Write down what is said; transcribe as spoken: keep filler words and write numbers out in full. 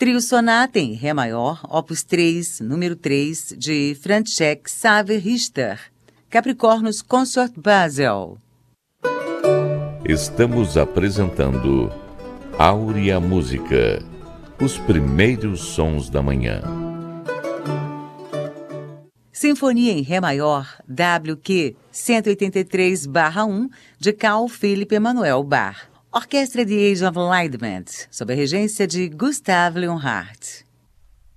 Trio Sonata em Ré maior, opus três, número três, de Francesc Xaver Richter. Capricornos Consort Basel. Estamos apresentando Áurea Música, os primeiros sons da manhã. Sinfonia em Ré maior, W Q cento e oitenta e três barra um, de Carl Philipp Emanuel Bach. Orquestra de Age of Enlightenment, sob a regência de Gustav Leonhardt.